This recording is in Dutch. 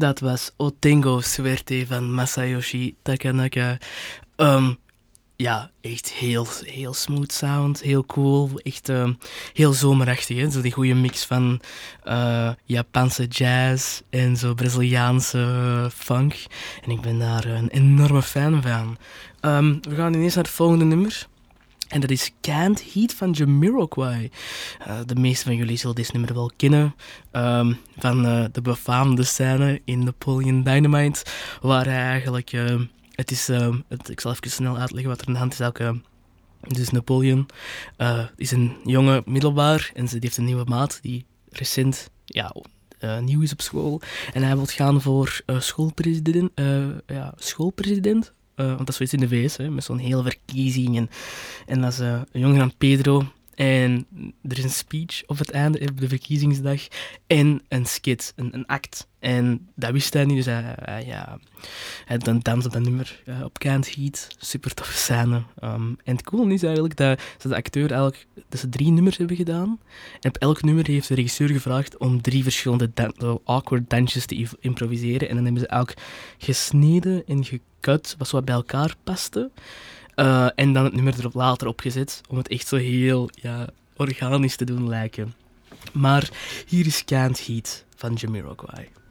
Dat was Otengo Suerte van Masayoshi Takanaka. Ehm, ja, echt heel smooth sound, heel cool, echt heel zomerachtig. Hè? Zo die goede mix van Japanse jazz en zo Braziliaanse funk. En ik ben daar een enorme fan van. We gaan ineens naar het volgende nummer. En dat is Can't Heat van Jamiroquai. De meeste van jullie zullen dit nummer wel kennen. Van de befaamde scène in Napoleon Dynamite. Waar hij eigenlijk... ik zal even snel uitleggen wat er aan de hand is. Dus Napoleon is een jonge middelbaar. En ze heeft een nieuwe maat die recent nieuw is op school. En hij wil gaan voor schoolpresident. Schoolpresident. Want dat is zoiets in de VS, hè, met zo'n hele verkiezing. En dat is een jongen aan Pedro. En er is een speech op het einde, op de verkiezingsdag. En een skit, een act. En dat wist hij niet, dus hij dan danst op dat nummer op Can't Heat. Super toffe scène. En het coole is eigenlijk dat de acteur eigenlijk dat ze 3 nummers hebben gedaan. En op elk nummer heeft de regisseur gevraagd om 3 verschillende awkward dansjes te improviseren. En dan hebben ze elk gesneden en gekut, wat zo wat bij elkaar paste. En dan het nummer erop later opgezet, om het echt zo heel organisch te doen lijken. Maar hier is Can't Heat van Jamiroquai.